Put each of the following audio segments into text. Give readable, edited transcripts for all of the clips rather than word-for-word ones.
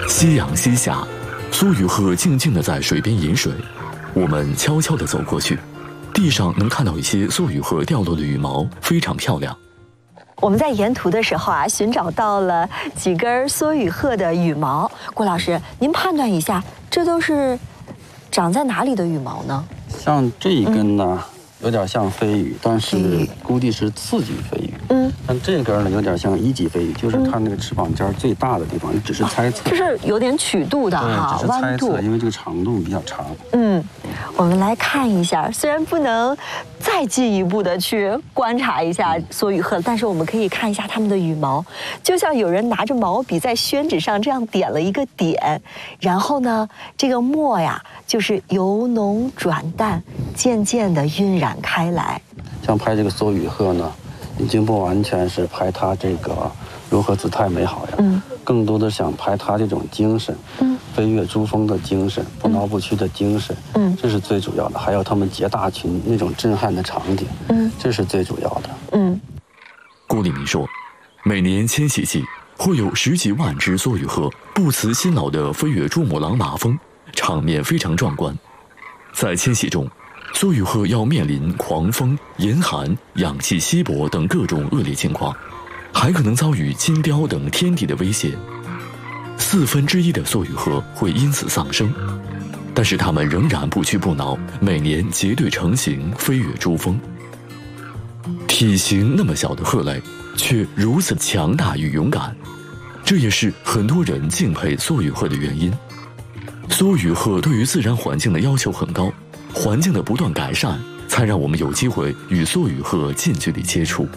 夕阳西下，梭羽鹤静静地在水边饮水。我们悄悄地走过去，地上能看到一些梭羽鹤掉落的羽毛，非常漂亮。 我们在沿途的时候啊，寻找到了几根梭羽鹤的羽毛。郭老师，您判断一下，这都是长在哪里的羽毛呢？ 像这一根呢，有点像飞羽，但是估计是次级飞羽。但这根呢，有点像一级飞羽，就是它那个翅膀尖最大的地方，只是猜测。 这是有点曲度的哈，弯度， 因为这个长度比较长。 我们来看一下，虽然不能再进一步的去观察一下梭羽鹤，但是我们可以看一下它们的羽毛，就像有人拿着毛笔在宣纸上这样点了一个点，然后呢，这个墨呀，就是由浓转淡，渐渐的晕染开来。 像拍这个梭羽鹤呢，已经不完全是拍它这个如何姿态美好呀，更多的想拍它这种精神，飞跃珠峰的精神，不挠不屈的精神，这是最主要的。还有他们结大群那种震撼的场景，这是最主要的。 郭立明说，每年迁徙季会有10几万只梭羽鹤不辞辛劳地飞越珠穆朗玛峰，场面非常壮观。在迁徙中，梭羽鹤要面临狂风、严寒、氧气稀薄等各种恶劣情况，还可能遭遇金雕等天敌的威胁。1/4的梭羽鹤会因此丧生，但是它们仍然不屈不挠，每年结队成行飞越珠峰。体型那么小的鹤类，却如此强大与勇敢，这也是很多人敬佩梭羽鹤的原因。梭羽鹤对于自然环境的要求很高，环境的不断改善，才让我们有机会与梭羽鹤近距离接触。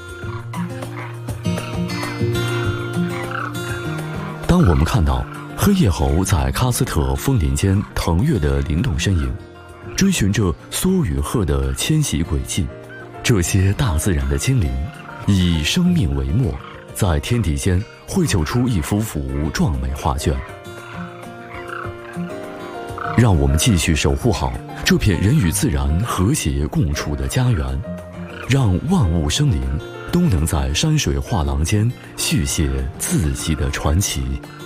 当我们看到黑叶猴在喀斯特枫林间腾跃的灵动身影，追寻着梭羽鹤的迁徙轨迹，这些大自然的精灵以生命为墨，在天地间绘就出一幅幅壮美画卷。让我们继续守护好这片人与自然和谐共处的家园，让万物生灵都能在山水画廊间续写自己的传奇。